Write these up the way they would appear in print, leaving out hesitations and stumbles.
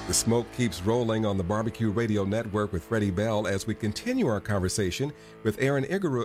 The smoke keeps rolling on the Barbecue Radio Network with Freddie Bell as we continue our conversation with Aaron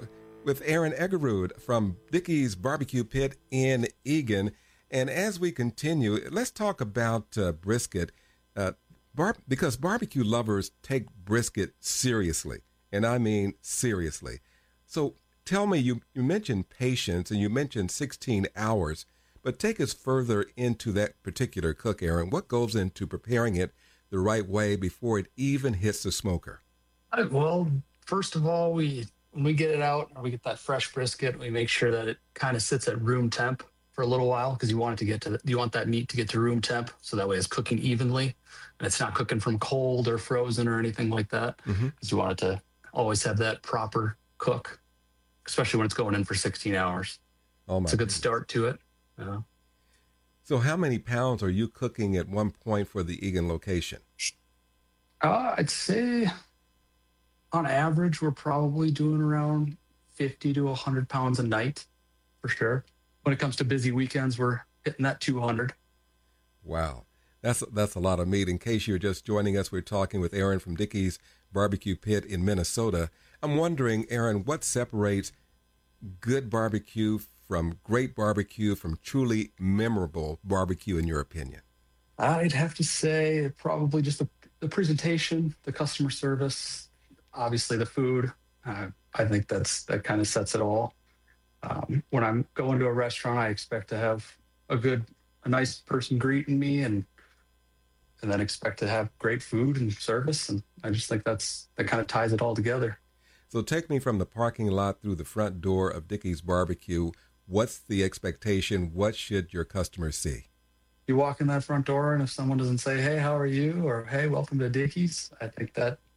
Eggerud from Dickey's Barbecue Pit in Eagan. And as we continue, let's talk about brisket, because barbecue lovers take brisket seriously, and I mean seriously. So tell me, you mentioned patience and you mentioned 16 hours, but take us further into that particular cook, Aaron. What goes into preparing it the right way before it even hits the smoker? Well, first of all, when we get it out, or we get that fresh brisket, we make sure that it kind of sits at room temp for a little while, because you want that meat to get to room temp, so that way it's cooking evenly and it's not cooking from cold or frozen or anything like that. Because you want it to always have that proper cook, especially when it's going in for 16 hours. It's a good start to it. So how many pounds are you cooking at one point for the Eagan location? I'd say on average, we're probably doing around 50 to 100 pounds a night for sure. When it comes to busy weekends, we're hitting that 200. Wow. That's a lot of meat. In case you're just joining us, we're talking with Aaron from Dickey's Barbecue Pit in Minnesota. I'm wondering, Aaron, what separates good barbecue from great barbecue, from truly memorable barbecue, in your opinion? I'd have to say probably just the presentation, the customer service, obviously the food. I think that kind of sets it all. When I'm going to a restaurant, I expect to have a nice person greeting me, and then expect to have great food and service. And I just think that kind of ties it all together. So take me from the parking lot through the front door of Dickey's Barbecue. What's the expectation? What should your customers see? You walk in that front door, and if someone doesn't say, "Hey, how are you?" or "Hey, welcome to Dickey's," I think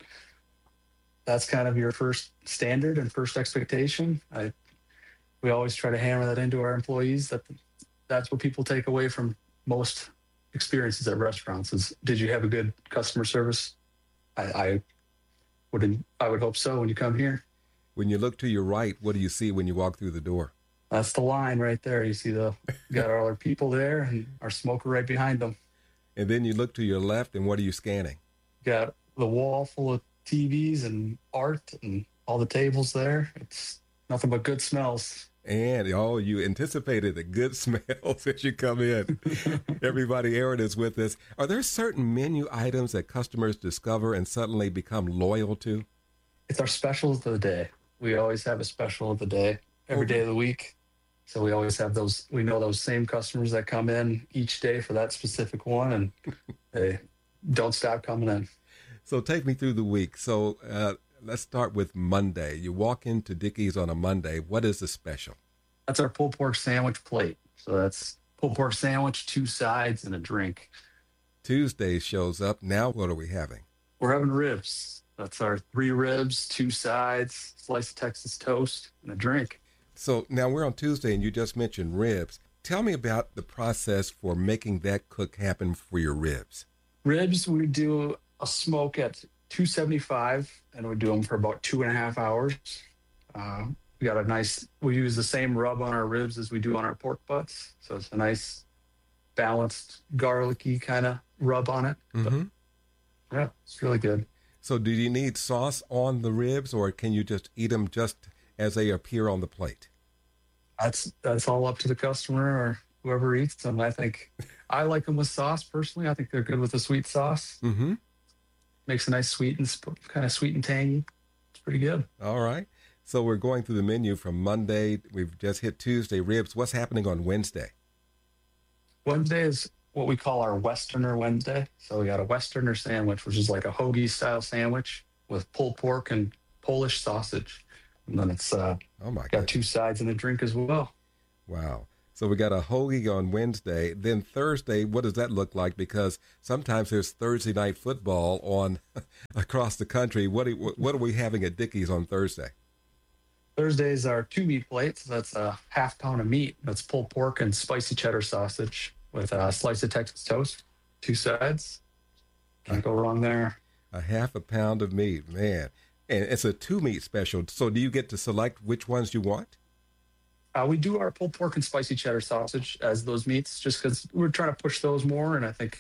that's kind of your first standard and first expectation. We always try to hammer that into our employees, that's what people take away from most experiences at restaurants is, did you have a good customer service? I would hope so when you come here. When you look to your right, what do you see when you walk through the door? That's the line right there. You see got all our people there and our smoker right behind them. And then you look to your left, and what are you scanning? Got the wall full of TVs and art and all the tables there. It's nothing but good smells. And, you anticipated the good smells as you come in. Everybody, Aaron is with us. Are there certain menu items that customers discover and suddenly become loyal to? It's our specials of the day. We always have a special of the day every day of the week. So we always have those. We know those same customers that come in each day for that specific one, and they don't stop coming in. So take me through the week. So let's start with Monday. You walk into Dickey's on a Monday. What is the special? That's our pulled pork sandwich plate. So that's pulled pork sandwich, 2 sides, and a drink. Tuesday shows up. Now what are we having? We're having ribs. That's our 3 ribs, 2 sides, slice of Texas toast, and a drink. So now we're on Tuesday, and you just mentioned ribs. Tell me about the process for making that cook happen for your ribs. Ribs, we do a smoke at 275, and we do them for about 2.5 hours. We use the same rub on our ribs as we do on our pork butts. So it's a nice, balanced, garlicky kind of rub on it. Mm-hmm. But, yeah, it's really good. So do you need sauce on the ribs, or can you just eat them just as they appear on the plate? That's all up to the customer or whoever eats them. I think I like them with sauce personally. I think they're good with a sweet sauce. Mm-hmm. Makes a nice sweet and kind of sweet and tangy. It's pretty good. All right. So we're going through the menu from Monday. We've just hit Tuesday, ribs. What's happening on Wednesday? Wednesday is what we call our Westerner Wednesday. So we got a Westerner sandwich, which is like a hoagie style sandwich with pulled pork and Polish sausage. And then it's got 2 sides and a drink as well. Wow. So we got a hoagie on Wednesday. Then Thursday, what does that look like? Because sometimes there's Thursday night football on across the country. What are we having at Dickey's on Thursday? Thursdays are 2 meat plates. That's a half pound of meat. That's pulled pork and spicy cheddar sausage with a slice of Texas toast, 2 sides. Can't go wrong there. A half a pound of meat, man. And it's a 2 meat special. So do you get to select which ones you want? We do our pulled pork and spicy cheddar sausage as those meats, just because we're trying to push those more. And I think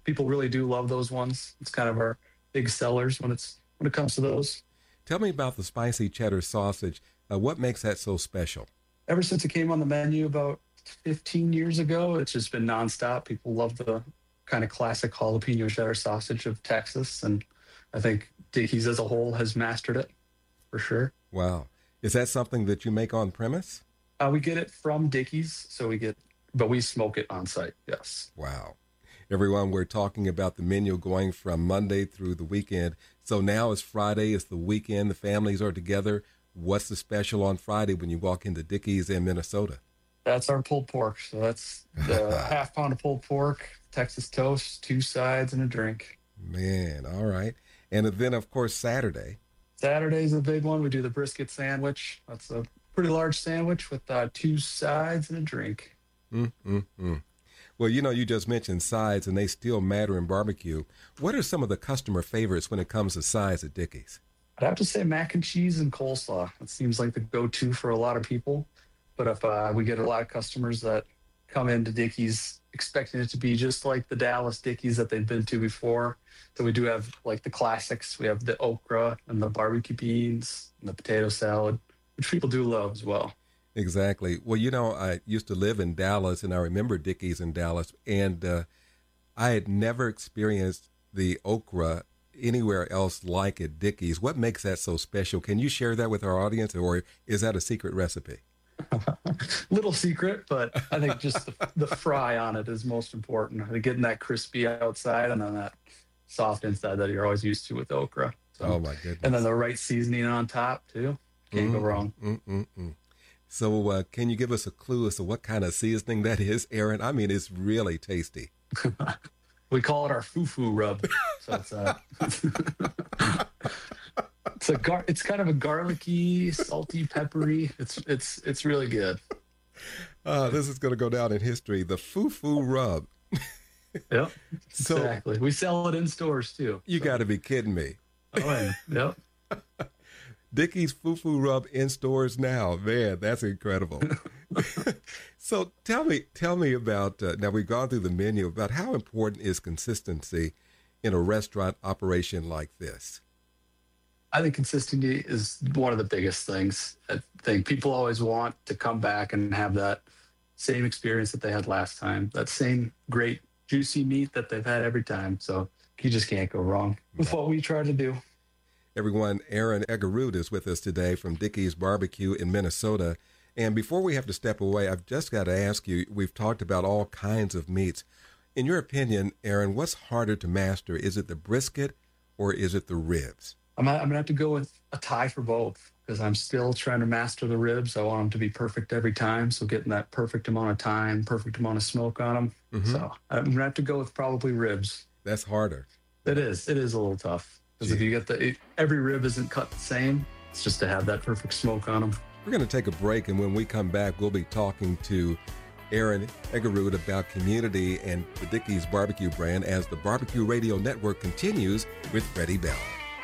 people really do love those ones. It's kind of our big sellers when it comes to those. Tell me about the spicy cheddar sausage. What makes that so special? Ever since it came on the menu about 15 years ago, it's just been nonstop. People love the kind of classic jalapeno cheddar sausage of Texas. And I think Dickies as a whole has mastered it for sure. Wow. Is that something that you make on premise? We get it from Dickies. But we smoke it on site. Yes. Wow. Everyone, we're talking about the menu going from Monday through the weekend. So now it's Friday, it's the weekend, the families are together. What's the special on Friday when you walk into Dickies in Minnesota? That's our pulled pork. So that's the half pound of pulled pork, Texas toast, 2 sides, and a drink. Man, all right. And then, of course, Saturday. Saturday's a big one. We do the brisket sandwich. That's a pretty large sandwich with 2 sides and a drink. Well, you just mentioned sides, and they still matter in barbecue. What are some of the customer favorites when it comes to sides at Dickies? I'd have to say mac and cheese and coleslaw. It seems like the go-to for a lot of people. But if we get a lot of customers that come into Dickies expecting it to be just like the Dallas Dickies that they've been to before. So we do have like the classics. We have the okra and the barbecue beans and the potato salad, which people do love as well. Exactly. Well, I used to live in Dallas, and I remember Dickies in Dallas, and I had never experienced the okra anywhere else like at Dickies. What makes that so special? Can you share that with our audience, or is that a secret recipe? Little secret, but I think just the fry on it is most important. Getting that crispy outside and then that soft inside that you're always used to with okra. So, oh, my goodness. And then the right seasoning on top, too. Can't go wrong. So can you give us a clue as to what kind of seasoning that is, Aaron? I mean, it's really tasty. We call it our foo-foo rub. So it's kind of a garlicky, salty, peppery. It's really good. This is going to go down in history. The foo-foo rub. Yep. Exactly. We sell it in stores too. You got to be kidding me. Oh, yeah. Yep. Dickies Foo-Foo Rub in stores now. Man, that's incredible. So tell me about, now we've gone through the menu, about how important is consistency in a restaurant operation like this? I think consistency is one of the biggest things. I think people always want to come back and have that same experience that they had last time, that same great juicy meat that they've had every time. So you just can't go wrong with what we try to do. Everyone, Aaron Egerud is with us today from Dickies Barbecue in Minnesota. And before we have to step away, I've just got to ask you, we've talked about all kinds of meats. In your opinion, Aaron, what's harder to master? Is it the brisket or is it the ribs? I'm going to have to go with a tie for both because I'm still trying to master the ribs. I want them to be perfect every time. So getting that perfect amount of time, perfect amount of smoke on them. Mm-hmm. So I'm going to have to go with probably ribs. That's harder. It is. It is a little tough. Because if you get every rib isn't cut the same, it's just to have that perfect smoke on them. We're going to take a break, and when we come back, we'll be talking to Aaron Egerud about community and the Dickies Barbecue brand as the Barbecue Radio Network continues with Freddie Bell.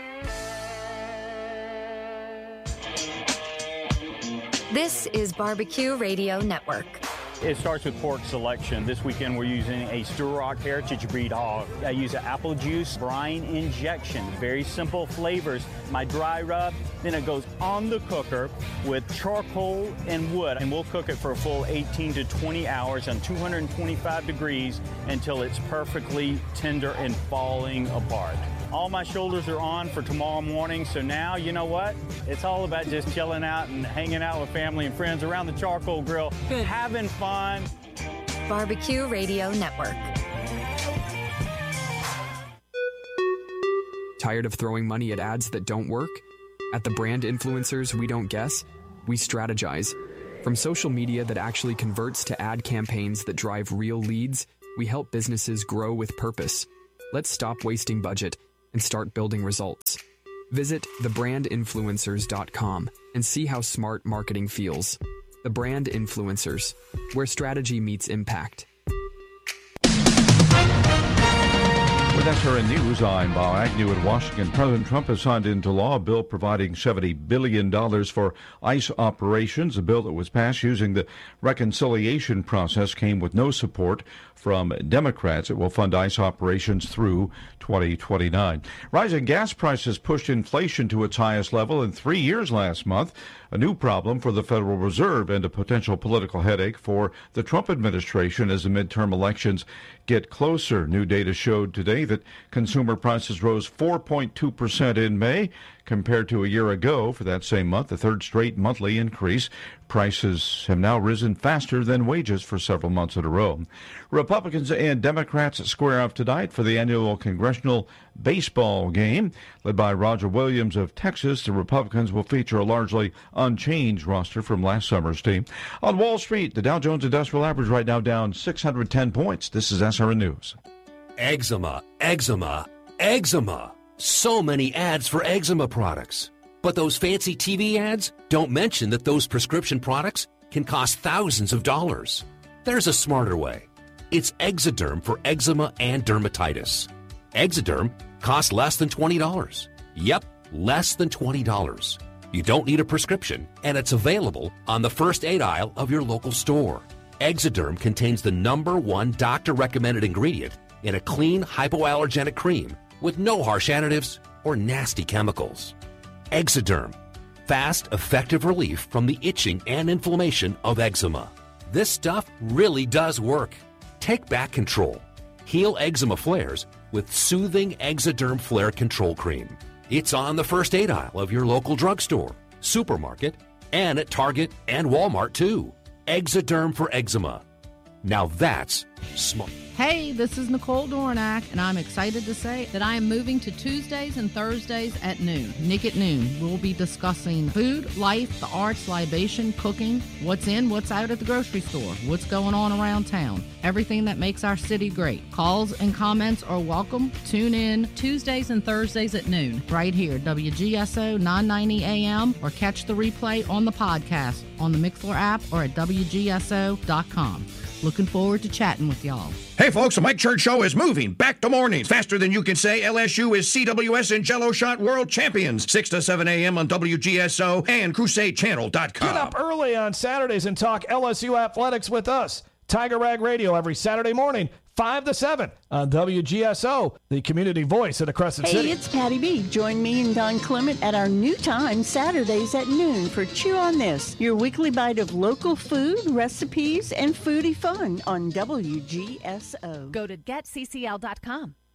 This is Barbecue Radio Network. It starts with pork selection. This weekend we're using a Sturrock Heritage Breed hog. I use an apple juice brine injection. Very simple flavors. My dry rub, then it goes on the cooker with charcoal and wood. And we'll cook it for a full 18 to 20 hours on 225 degrees until it's perfectly tender and falling apart. All my shoulders are on for tomorrow morning, so now, you know what? It's all about just chilling out and hanging out with family and friends around the charcoal grill, having fun. Barbecue Radio Network. Tired of throwing money at ads that don't work? At the Brand Influencers We Don't Guess, we strategize. From social media that actually converts to ad campaigns that drive real leads, we help businesses grow with purpose. Let's stop wasting budget and start building results. Visit thebrandinfluencers.com and see how smart marketing feels. The Brand Influencers, where strategy meets impact. With SRN News. I'm Bob Agnew in Washington. President Trump has signed into law a bill providing $70 billion for ICE operations. A bill that was passed using the reconciliation process came with no support from Democrats. It will fund ICE operations through 2029. Rising gas prices pushed inflation to its highest level in 3 years last month, a new problem for the Federal Reserve and a potential political headache for the Trump administration as the midterm elections get closer. New data showed today that consumer prices rose 4.2% in May compared to a year ago for that same month, the third straight monthly increase. Prices have now risen faster than wages for several months in a row. Republicans and Democrats square off tonight for the annual congressional baseball game. Led by Roger Williams of Texas, the Republicans will feature a largely unchanged roster from last summer's team. On Wall Street, the Dow Jones Industrial Average right now down 610 points. This is SRN News. Eczema, eczema, eczema. So many ads for eczema products. But those fancy TV ads don't mention that those prescription products can cost thousands of dollars. There's a smarter way. It's Exoderm for eczema and dermatitis. Exoderm costs less than $20. Yep, less than $20. You don't need a prescription, and it's available on the first aid aisle of your local store. Exoderm contains the #1 doctor-recommended ingredient in a clean, hypoallergenic cream with no harsh additives or nasty chemicals. Exoderm, fast, effective relief from the itching and inflammation of eczema. This stuff really does work. Take back control. Heal eczema flares with soothing Exoderm Flare Control Cream. It's on the first aid aisle of your local drugstore, supermarket, and at Target and Walmart too. Exoderm for eczema. Now that's smart. Hey, this is Nicole Dornack, and I'm excited to say that I am moving to Tuesdays and Thursdays at noon. Nick at Noon. We'll be discussing food, life, the arts, libation, cooking, what's in, what's out at the grocery store, what's going on around town, everything that makes our city great. Calls and comments are welcome. Tune in Tuesdays and Thursdays at noon, right here, WGSO 990 AM, or catch the replay on the podcast on the Mixlr app or at WGSO.com. Looking forward to chatting with y'all. Hey, folks, the Mike Church Show is moving back to mornings. Faster than you can say, LSU is CWS and Jello Shot World Champions. 6 to 7 a.m. on WGSO and CrusadeChannel.com. Get up early on Saturdays and talk LSU athletics with us. Tiger Rag Radio every Saturday morning, 5 to 7 on WGSO, the community voice of the Crescent City. Hey, it's Patty B. Join me and Don Clement at our new time, Saturdays at noon, for Chew on This, your weekly bite of local food, recipes, and foodie fun on WGSO. Go to getccl.com.